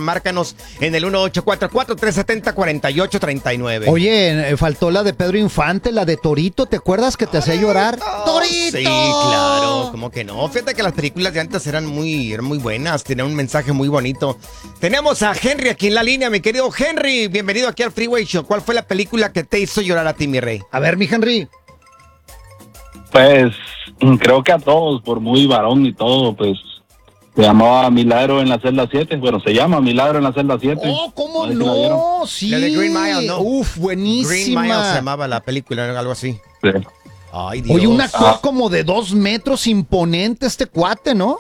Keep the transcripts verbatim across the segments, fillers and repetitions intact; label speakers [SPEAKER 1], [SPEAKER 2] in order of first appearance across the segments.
[SPEAKER 1] márcanos en el uno ocho cuatro cuatro, tres siete cero, cuatro ocho tres nueve.
[SPEAKER 2] Oye, faltó la de Pedro Infante, la de Torito, ¿te acuerdas que te hacía llorar? ¡Torito!
[SPEAKER 1] Sí, claro, como que no. Fíjate que las películas de antes eran muy, eran muy buenas, tenían un mensaje muy bonito. Tenemos a Henry aquí en la línea, mi querido Henry. Bienvenido aquí al Freeway Show. ¿Cuál fue la película que te hizo llorar a ti, mi rey?
[SPEAKER 2] A ver, mi Henry.
[SPEAKER 3] Pues creo que a todos, por muy varón y todo, pues se llamaba Milagro en la celda siete. Bueno, se llama Milagro en la celda siete.
[SPEAKER 2] Oh, ¿cómo
[SPEAKER 3] No sé si la vieron.
[SPEAKER 2] no? Sí.
[SPEAKER 1] La de Green Mile, ¿no?
[SPEAKER 2] Uf, buenísima.
[SPEAKER 1] Green Mile se llamaba la película, algo así.
[SPEAKER 3] Sí.
[SPEAKER 1] Ay, Dios.
[SPEAKER 2] Oye, un actor
[SPEAKER 3] Ah.
[SPEAKER 2] como de dos metros, imponente este cuate, ¿no?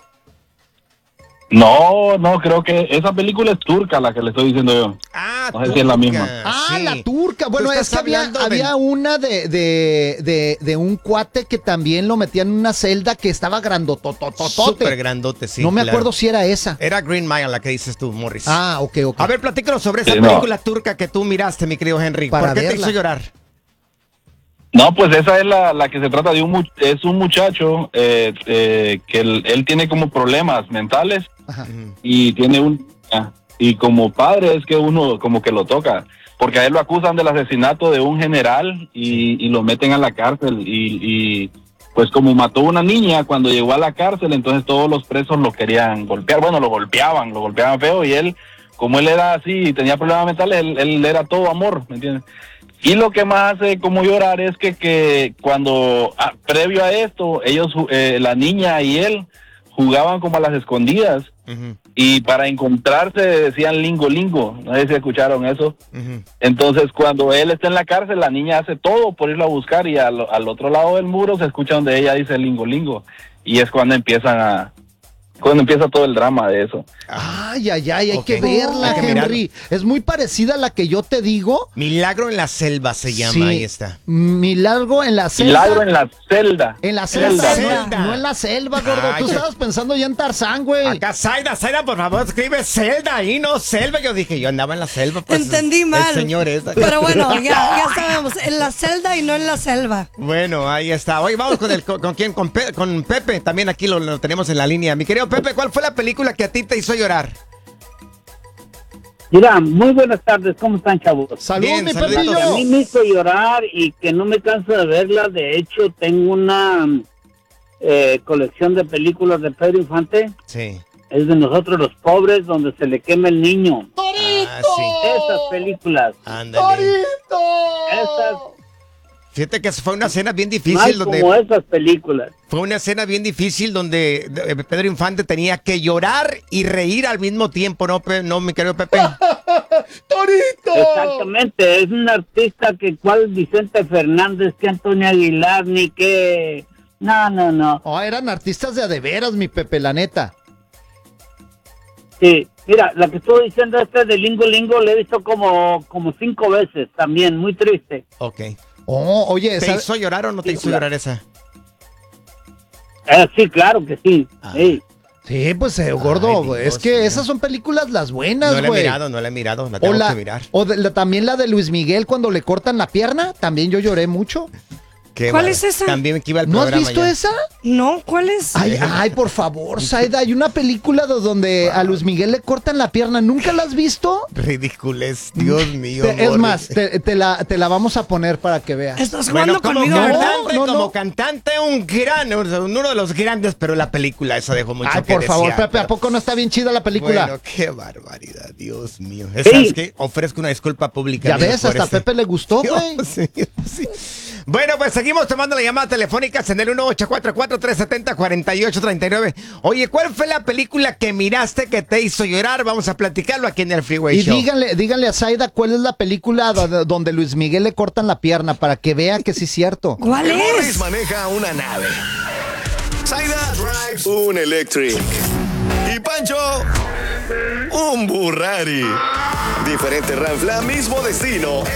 [SPEAKER 3] No, no, creo que esa película es turca, la que le estoy diciendo yo.
[SPEAKER 1] Ah,
[SPEAKER 3] No sé si es la misma.
[SPEAKER 2] Ah,
[SPEAKER 1] sí.
[SPEAKER 2] la turca. Bueno,
[SPEAKER 1] Tú
[SPEAKER 2] es
[SPEAKER 1] estás
[SPEAKER 2] que había,
[SPEAKER 1] hablando de-
[SPEAKER 2] había una de, de, de, de un cuate que también lo metían en una celda que estaba
[SPEAKER 1] Súper
[SPEAKER 2] grandotototote.
[SPEAKER 1] grandote, sí.
[SPEAKER 2] No me
[SPEAKER 1] claro.
[SPEAKER 2] acuerdo si era esa.
[SPEAKER 1] Era Green Mile la que dices tú, Morris.
[SPEAKER 2] Ah, ok, ok.
[SPEAKER 1] A ver, platícanos sobre esa
[SPEAKER 3] Sí, no.
[SPEAKER 1] película turca que tú miraste, mi querido Henry.
[SPEAKER 2] Para
[SPEAKER 1] ¿Por qué te
[SPEAKER 2] verla.
[SPEAKER 1] hizo llorar?
[SPEAKER 3] No, pues esa es la, la que se trata de un mu- es un muchacho eh, eh, que él, él tiene como problemas mentales.
[SPEAKER 2] Ajá.
[SPEAKER 3] Y tiene un ah, y como padre es que uno como que lo toca, porque a él lo acusan del asesinato de un general y, y lo meten a la cárcel y, y pues como mató a una niña cuando llegó a la cárcel, entonces todos los presos lo querían golpear, bueno, lo golpeaban, lo golpeaban feo, y él, como él era así y tenía problemas mentales, él, él era todo amor, ¿me entiendes? Y lo que más hace como llorar es que, que cuando, ah, previo a esto, ellos, eh, la niña y él jugaban como a las escondidas.
[SPEAKER 1] Uh-huh,
[SPEAKER 3] Y para encontrarse decían lingo lingo, no sé si escucharon eso.
[SPEAKER 1] uh-huh.
[SPEAKER 3] Entonces cuando él está en la cárcel, la niña hace todo por irlo a buscar, y al, al otro lado del muro se escucha donde ella dice lingo lingo, y es cuando empiezan a cuando empieza todo el drama de eso.
[SPEAKER 2] Ay, ay, ay, hay
[SPEAKER 1] Ok.
[SPEAKER 2] que verla,
[SPEAKER 1] Hay que
[SPEAKER 2] Henry. Es muy parecida a la que yo te digo.
[SPEAKER 1] Milagro en la selva se llama,
[SPEAKER 2] Sí.
[SPEAKER 1] ahí está.
[SPEAKER 2] Milagro en la celda.
[SPEAKER 3] Milagro en la celda.
[SPEAKER 2] En la
[SPEAKER 3] Celda.
[SPEAKER 2] celda,
[SPEAKER 1] Celda.
[SPEAKER 2] no, no en la selva, gordo.
[SPEAKER 1] Ay,
[SPEAKER 2] Tú
[SPEAKER 1] ya.
[SPEAKER 2] estabas pensando ya en Tarzán, güey.
[SPEAKER 1] Acá, Zaida, Zaida, por favor, escribe selva ahí, no selva. Yo dije, yo andaba en la selva. Pues,
[SPEAKER 4] Entendí
[SPEAKER 1] el
[SPEAKER 4] mal.
[SPEAKER 1] señor es.
[SPEAKER 4] Pero bueno, ya, ya sabemos, en la celda y no en la selva.
[SPEAKER 1] Bueno, ahí está. Oye, vamos con el con, con quién, con, Pe- con Pepe. También aquí lo, lo tenemos en la línea. Mi querido Pepe, ¿cuál fue la película que a ti te hizo llorar?
[SPEAKER 5] Mira, muy buenas tardes, ¿cómo están, chavos?
[SPEAKER 2] Salud,
[SPEAKER 1] Bien,
[SPEAKER 2] mi
[SPEAKER 1] saluditos.
[SPEAKER 5] Que a mí
[SPEAKER 2] Pepillo.
[SPEAKER 5] me hizo llorar y que no me canso de verla. De hecho, tengo una eh, colección de películas de Pedro Infante.
[SPEAKER 1] Sí.
[SPEAKER 5] Es de Nosotros los Pobres, donde se le quema el niño.
[SPEAKER 2] ¡Torito!
[SPEAKER 1] Ah, sí.
[SPEAKER 5] Esas películas,
[SPEAKER 1] Ándale.
[SPEAKER 2] ¡Torito!
[SPEAKER 5] esas,
[SPEAKER 1] Fíjate que fue una escena bien
[SPEAKER 5] no hay
[SPEAKER 1] difícil donde
[SPEAKER 5] como esas películas.
[SPEAKER 1] fue una escena bien difícil donde eh, Pedro Infante tenía que llorar y reír al mismo tiempo, ¿no, Pe- no mi querido Pepe?
[SPEAKER 2] ¡Torito!
[SPEAKER 5] Exactamente, es un artista que cual Vicente Fernández, que Antonio Aguilar, ni que... No, no, no.
[SPEAKER 2] Oh, eran artistas de a de veras, mi Pepe, la neta.
[SPEAKER 5] Sí, mira, la que estoy diciendo este de Lingo Lingo le he visto como, como cinco veces también, muy triste.
[SPEAKER 1] Ok.
[SPEAKER 2] Oh, oye,
[SPEAKER 1] ¿Te
[SPEAKER 2] esa...
[SPEAKER 1] hizo llorar o no te hizo
[SPEAKER 5] Película.
[SPEAKER 1] llorar esa?
[SPEAKER 5] Eh, sí, claro que sí.
[SPEAKER 1] Ah.
[SPEAKER 5] Sí.
[SPEAKER 2] Sí, pues, eh, gordo,
[SPEAKER 1] Ay, Dios
[SPEAKER 2] es que
[SPEAKER 1] mío.
[SPEAKER 2] esas son películas las buenas,
[SPEAKER 1] No la he
[SPEAKER 2] güey.
[SPEAKER 1] mirado, no la he mirado, la
[SPEAKER 2] O,
[SPEAKER 1] tengo
[SPEAKER 2] la,
[SPEAKER 1] que mirar.
[SPEAKER 2] o de- la- también la de Luis Miguel cuando le cortan la pierna, también yo lloré mucho.
[SPEAKER 1] Qué
[SPEAKER 4] ¿Cuál
[SPEAKER 1] bárbaro.
[SPEAKER 4] es esa?
[SPEAKER 1] También que iba al
[SPEAKER 2] ¿No has
[SPEAKER 1] programa
[SPEAKER 2] visto
[SPEAKER 1] ya.
[SPEAKER 2] esa?
[SPEAKER 4] No, ¿cuál es?
[SPEAKER 2] Ay, ay, por favor, Saida, hay una película do- donde a Luis Miguel le cortan la pierna, ¿nunca la has visto?
[SPEAKER 1] Ridiculez, Dios mío.
[SPEAKER 2] Te- es
[SPEAKER 1] Morris.
[SPEAKER 2] más, te, te la, te la vamos a poner para que veas.
[SPEAKER 4] Estás jugando
[SPEAKER 1] Bueno, como
[SPEAKER 4] conmigo, ¿verdad?
[SPEAKER 1] cantante,
[SPEAKER 2] No, no,
[SPEAKER 1] como
[SPEAKER 2] no.
[SPEAKER 1] cantante, un gran, uno de los grandes, pero la película esa dejó mucho
[SPEAKER 2] Ay,
[SPEAKER 1] que
[SPEAKER 2] por favor,
[SPEAKER 1] desear,
[SPEAKER 2] Pepe, ¿a
[SPEAKER 1] pero-
[SPEAKER 2] poco no está bien chida la película?
[SPEAKER 1] Bueno, qué barbaridad, Dios mío.
[SPEAKER 5] Sí.
[SPEAKER 1] ¿Sabes qué? Ofrezco una disculpa pública.
[SPEAKER 2] Ya
[SPEAKER 1] amigo,
[SPEAKER 2] ves,
[SPEAKER 1] por
[SPEAKER 2] hasta a
[SPEAKER 1] este-
[SPEAKER 2] Pepe le gustó, güey.
[SPEAKER 1] Sí, sí. Bueno, pues seguimos tomando la llamada telefónica en el uno ocho cuatro cuatro, tres siete cero, cuatro ocho tres nueve. Oye, ¿cuál fue la película que miraste que te hizo llorar? Vamos a platicarlo aquí en el Freeway
[SPEAKER 2] Y
[SPEAKER 1] Show.
[SPEAKER 2] díganle, díganle a Saida cuál es la película do- donde Luis Miguel le cortan la pierna para que vea que sí es cierto.
[SPEAKER 4] ¿Cuál
[SPEAKER 6] El Morris
[SPEAKER 4] es?
[SPEAKER 6] maneja una nave. Zaida drives un Electric. Y Pancho, un Burrari. Diferente Ranfla, mismo destino.